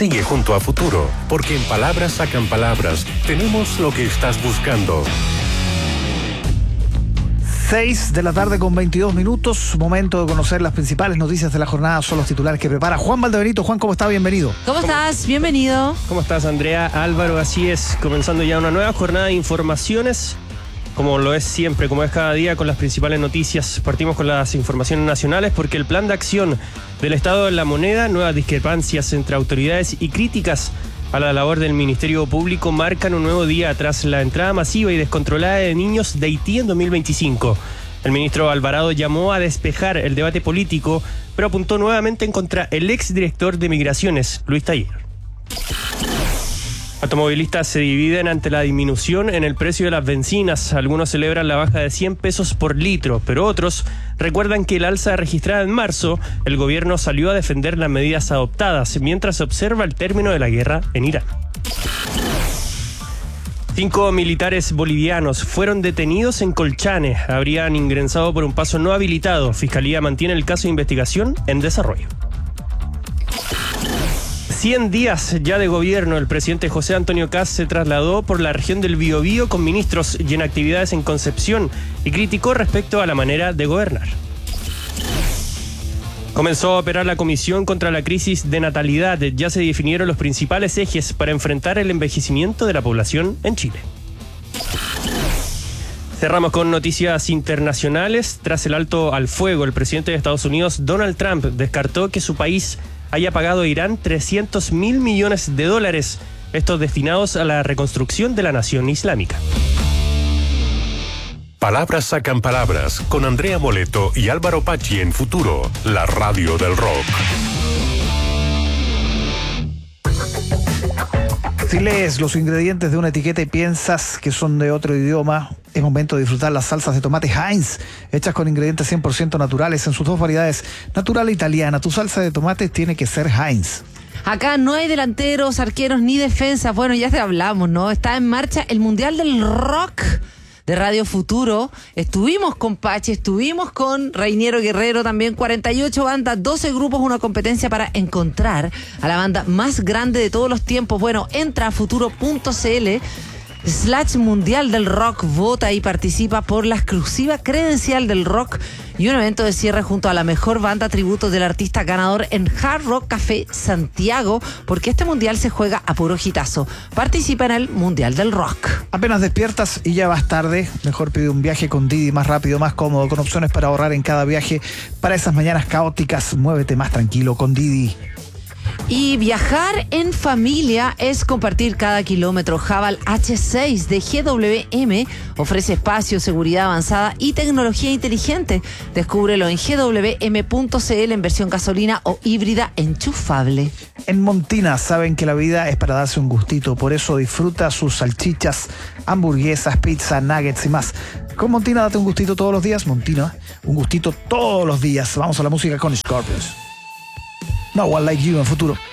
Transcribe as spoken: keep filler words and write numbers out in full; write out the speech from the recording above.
Sigue junto a Futuro, porque en Palabras Sacan Palabras tenemos lo que estás buscando. seis de la tarde con veintidós minutos, momento de conocer las principales noticias de la jornada. Son los titulares que prepara Juan Valdebenito. Juan, ¿cómo está? Bienvenido. ¿Cómo estás? Bienvenido. ¿Cómo estás, Andrea? Álvaro, así es, comenzando ya una nueva jornada de informaciones, como lo es siempre, como es cada día, con las principales noticias. Partimos con las informaciones nacionales, porque el plan de acción del Estado de la Moneda, nuevas discrepancias entre autoridades y críticas a la labor del Ministerio Público marcan un nuevo día tras la entrada masiva y descontrolada de niños de Haití en dos mil veinticinco. El ministro Alvarado llamó a despejar el debate político, pero apuntó nuevamente en contra el exdirector de Migraciones, Luis Taller. Automovilistas se dividen ante la disminución en el precio de las bencinas. Algunos celebran la baja de cien pesos por litro, pero otros recuerdan que el alza registrada en marzo, el gobierno salió a defender las medidas adoptadas mientras se observa el término de la guerra en Irán. Cinco militares bolivianos fueron detenidos en Colchane. Habrían ingresado por un paso no habilitado. Fiscalía mantiene el caso de investigación en desarrollo. cien días ya de gobierno. El presidente José Antonio Kast se trasladó por la región del Biobío con ministros y en actividades en Concepción y criticó respecto a la manera de gobernar. Comenzó a operar la Comisión contra la Crisis de Natalidad. Ya se definieron los principales ejes para enfrentar el envejecimiento de la población en Chile. Cerramos con noticias internacionales. Tras el alto al fuego, el presidente de Estados Unidos, Donald Trump, descartó que su país haya pagado a Irán trescientos mil millones de dólares, estos destinados a la reconstrucción de la nación islámica. Palabras Sacan Palabras, con Andrea Moleto y Álvaro Pachi en Futuro, la radio del rock. Si lees los ingredientes de una etiqueta y piensas que son de otro idioma, es momento de disfrutar las salsas de tomate Heinz, hechas con ingredientes cien por ciento naturales en sus dos variedades, natural e italiana. Tu salsa de tomate tiene que ser Heinz. Acá no hay delanteros, arqueros ni defensas. Bueno, ya te hablamos, ¿no? Está en marcha el Mundial del Rock de Radio Futuro. Estuvimos con Pachi, estuvimos con Reiniero Guerrero también. cuarenta y ocho bandas, doce grupos, una competencia para encontrar a la banda más grande de todos los tiempos. Bueno, entra a futuro.cl slash mundial del rock, vota y participa por la exclusiva credencial del rock y un evento de cierre junto a la mejor banda tributo del artista ganador en Hard Rock Café Santiago, porque este mundial se juega a puro hitazo. Participa en el Mundial del Rock. Apenas despiertas y ya vas tarde, mejor pide un viaje con Didi, más rápido, más cómodo, con opciones para ahorrar en cada viaje. Para esas mañanas caóticas, muévete más tranquilo con Didi. Y viajar en familia es compartir cada kilómetro. Haval H seis de G W M ofrece espacio, seguridad avanzada y tecnología inteligente. Descúbrelo en G W M punto C L en versión gasolina o híbrida enchufable. En Montina saben que la vida es para darse un gustito, por eso disfruta sus salchichas, hamburguesas, pizza, nuggets y más. Con Montina date un gustito todos los días. Montina, un gustito todos los días. Vamos a la música con Scorpions. No One Like You en Futuro.